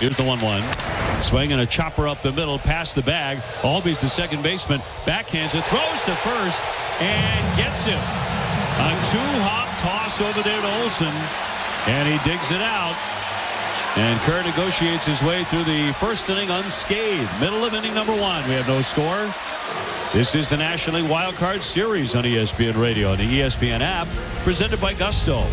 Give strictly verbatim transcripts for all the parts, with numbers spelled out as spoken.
Here's the one one. Swinging a chopper up the middle, past the bag. Albies, the second baseman, backhands it, throws to first, and gets him. A two-hop toss over there to Olsen, and he digs it out. And Kerr negotiates his way through the first inning unscathed. Middle of inning number one. We have no score. This is the National League Wild Card Series on E S P N Radio and the E S P N app, presented by Gusto.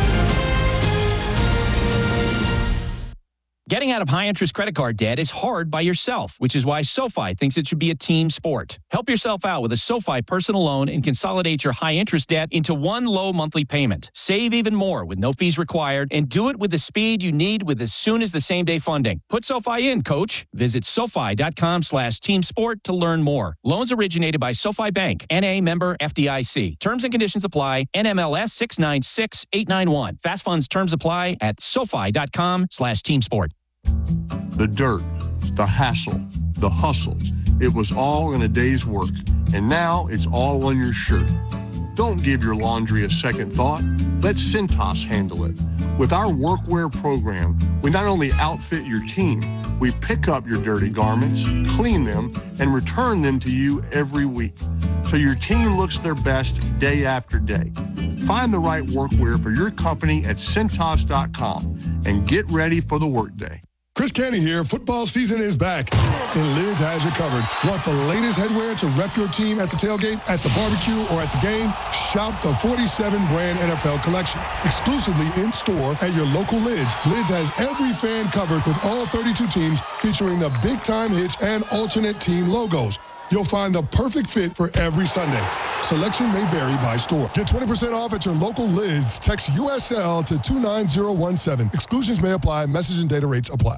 Getting out of high-interest credit card debt is hard by yourself, which is why SoFi thinks it should be a team sport. Help yourself out with a SoFi personal loan and consolidate your high-interest debt into one low monthly payment. Save even more with no fees required, and do it with the speed you need with as soon as the same-day funding. Put SoFi in, coach. Visit SoFi.com slash team sport to learn more. Loans originated by SoFi Bank, N A member F D I C. Terms and conditions apply. N M L S six nine six eight nine one. Fast funds terms apply at SoFi.com slash team sport. The dirt, the hassle, the hustle. It was all in a day's work, and now it's all on your shirt. Don't give your laundry a second thought. Let Cintas handle it. With our workwear program, we not only outfit your team, we pick up your dirty garments, clean them, and return them to you every week, so your team looks their best day after day. Find the right workwear for your company at Cintas dot com and get ready for the workday. Chris Canty here. Football season is back, and Lids has you covered. Want the latest headwear to rep your team at the tailgate, at the barbecue, or at the game? Shop the forty-seven brand N F L collection, exclusively in-store at your local Lids. Lids has every fan covered with all thirty-two teams, featuring the big-time hits and alternate team logos. You'll find the perfect fit for every Sunday. Selection may vary by store. Get twenty percent off at your local Lids. Text U S L to two nine zero one seven. Exclusions may apply. Message and data rates apply.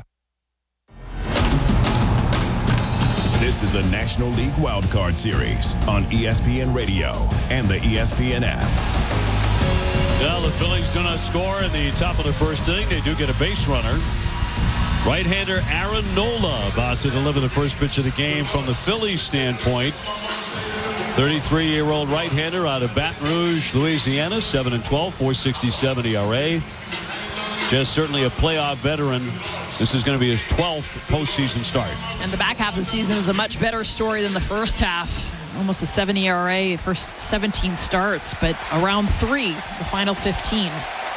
This is the National League Wild Card Series on E S P N Radio and the E S P N app. Well, the Phillies do not score in the top of the first inning. They do get a base runner. Right-hander Aaron Nola about to deliver the first pitch of the game from the Phillies standpoint. thirty-three-year-old right-hander out of Baton Rouge, Louisiana, seven and twelve, four sixty-seven E R A. Just certainly a playoff veteran. This is going to be his twelfth postseason start. And the back half of the season is a much better story than the first half. Almost a seven E R A, first seventeen starts, but around three, the final fifteen.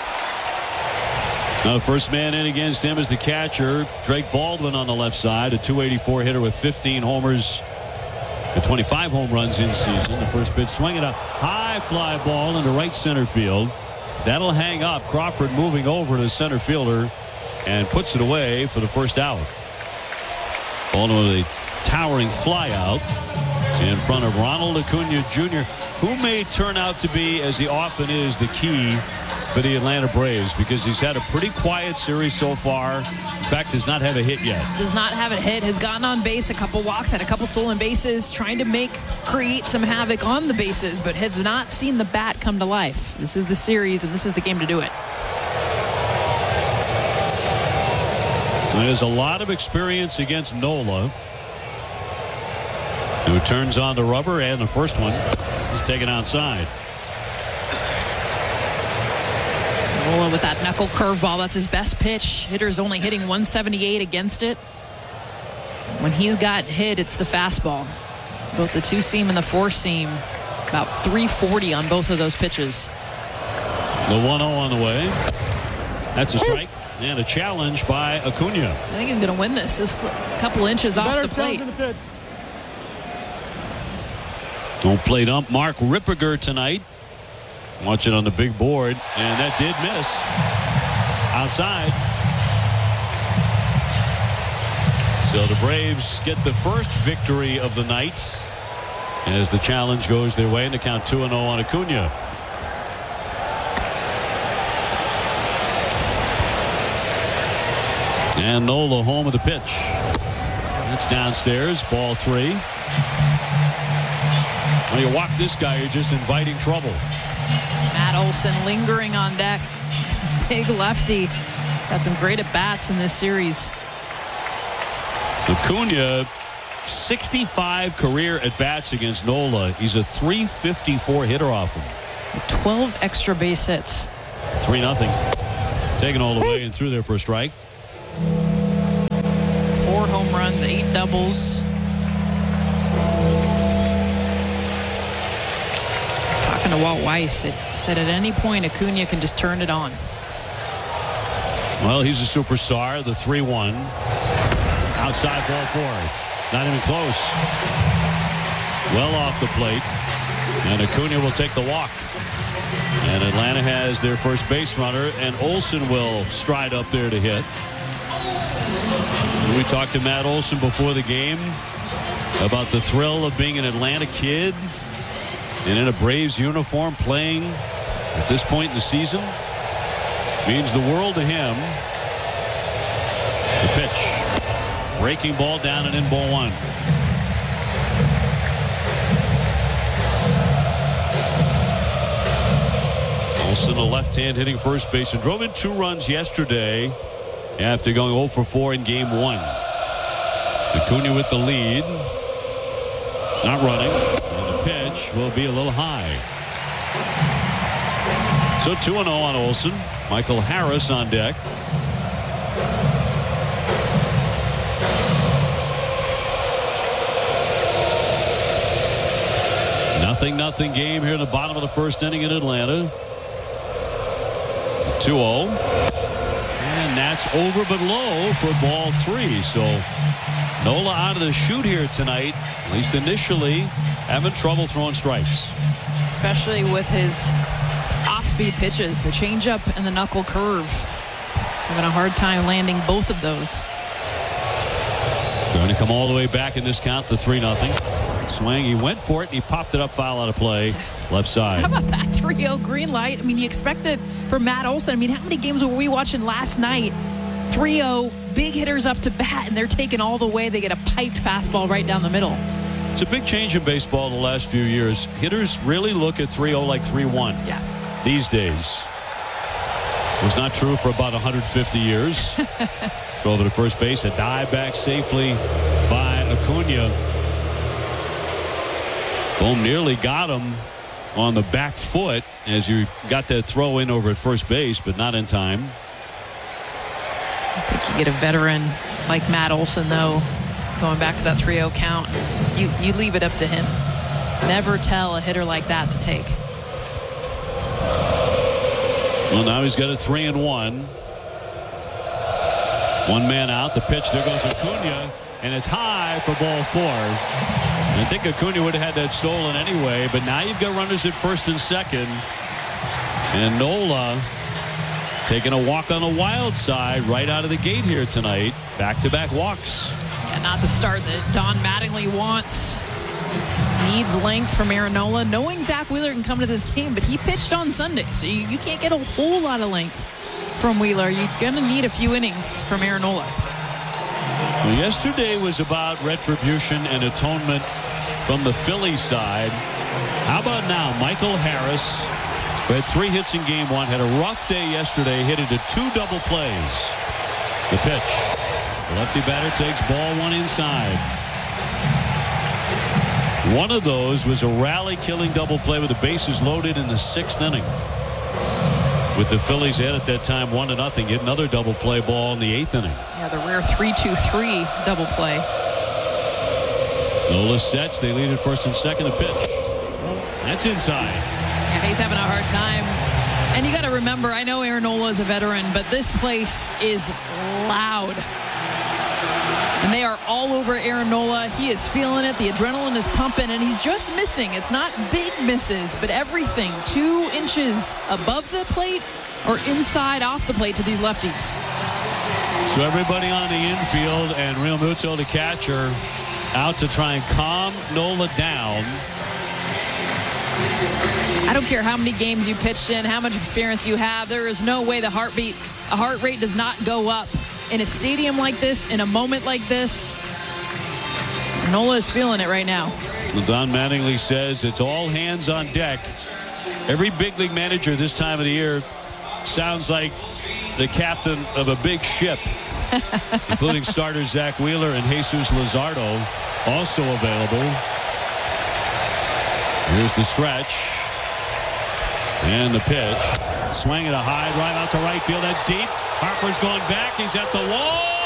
Now, the first man in against him is the catcher, Drake Baldwin on the left side, a two eighty-four hitter with fifteen homers and twenty-five home runs in season. The first pitch swinging a high fly ball into right center field. That'll hang up. Crawford moving over to the center fielder and puts it away for the first out. Baldwin with a towering fly out in front of Ronald Acuna Junior, who may turn out to be, as he often is, the key for the Atlanta Braves, because he's had a pretty quiet series so far. In fact, does not have a hit yet. Does not have a hit. Has gotten on base, a couple walks, had a couple stolen bases, trying to make, create some havoc on the bases, but have not seen the bat come to life. This is the series, and this is the game to do it. There's a lot of experience against Nola, who turns on the rubber, and the first one is taken outside. Nola with that knuckle curveball, that's his best pitch. Hitter's only hitting one seventy-eight against it. When he's got hit, it's the fastball. Both the two seam and the four seam, about three forty on both of those pitches. The one oh on the way. That's a strike. And a challenge by Acuna. I think he's going to win this. This is a couple inches off the plate. Don't plate ump Mark Ripperger tonight. Watch it on the big board. And that did miss. Outside. So the Braves get the first victory of the night as the challenge goes their way, and the count two and oh on Acuna. And Nola home of the pitch. That's downstairs. Ball three. When you walk this guy, you're just inviting trouble. Matt Olson lingering on deck. Big lefty. He's had some great at-bats in this series. Acuna, sixty-five career at-bats against Nola. He's a three fifty-four hitter off him. twelve extra base hits. three nothing. Taken all the way and through there for a strike. runs, eight doubles. Talking to Walt Weiss, it said at any point Acuna can just turn it on. Well, he's a superstar. The three one. Outside ball four. Not even close. Well off the plate. And Acuna will take the walk. And Atlanta has their first base runner, and Olson will stride up there to hit. We talked to Matt Olson before the game about the thrill of being an Atlanta kid and in a Braves uniform playing at this point in the season. Means the world to him. The pitch. Breaking ball down and in ball one. Olson, a left-hand hitting first base, and drove in two runs yesterday after going oh for four in game one. Acuna with the lead. Not running. And the pitch will be a little high. So two and oh on Olson. Michael Harris on deck. Nothing, nothing game here in the bottom of the first inning in Atlanta. two oh. And that's over but low for ball three. So Nola out of the chute here tonight, at least initially, having trouble throwing strikes. Especially with his off-speed pitches, the changeup and the knuckle curve. Having a hard time landing both of those. Trying to come all the way back in this count to three nothing. Swing, he went for it, and he popped it up, foul out of play, left side. How about that three oh green light? I mean, you expect it from Matt Olson. I mean, how many games were we watching last night? three oh, big hitters up to bat, and they're taking all the way. They get a piped fastball right down the middle. It's a big change in baseball the last few years. Hitters really look at three oh like three one. Yeah. These days. It was not true for about one hundred fifty years. Throw over to first base, a dive back safely by Acuna. Bohm nearly got him on the back foot as you got that throw in over at first base, but not in time. I think you get a veteran like Matt Olson, though, going back to that three oh count. You, you leave it up to him. Never tell a hitter like that to take. Well, now he's got a three and one. One man out. The pitch. There goes Acuna, and it's high for ball four. I think Acuna would have had that stolen anyway, but now you've got runners at first and second. And Nola taking a walk on the wild side right out of the gate here tonight. Back-to-back walks. And not the start that Don Mattingly wants. Needs length from Aaron Nola. Knowing Zach Wheeler can come to this game, but he pitched on Sunday, so you, you can't get a whole lot of length from Wheeler. You're going to need a few innings from Aaron Nola. Well, yesterday was about retribution and atonement from the Phillies side. How about now? Michael Harris, who had three hits in game one, had a rough day yesterday, hit into two double plays. The pitch. The lefty batter takes ball one inside. One of those was a rally-killing double play with the bases loaded in the sixth inning. With the Phillies ahead at that time one to nothing, hit another double play ball in the eighth inning. Yeah, the rare three two three double play. Nola sets. They lead at first and second. A pitch. That's inside. Yeah, he's having a hard time. And you got to remember, I know Aaron Nola is a veteran, but this place is loud. And they are all over Aaron Nola. He is feeling it. The adrenaline is pumping, and he's just missing. It's not big misses, but everything two inches above the plate or inside off the plate to these lefties. So everybody on the infield and Real Muto, the catcher, out to try and calm Nola down. I don't care how many games you pitched in, how much experience you have. There is no way the heartbeat, a heart rate does not go up in a stadium like this, in a moment like this. Nola is feeling it right now. Don Mattingly says it's all hands on deck. Every big league manager this time of the year sounds like the captain of a big ship, including starter Zach Wheeler and Jesus Luzardo also available. Here's the stretch. And the pitch. Swing at a high drive out to right field. That's deep. Harper's going back. He's at the wall.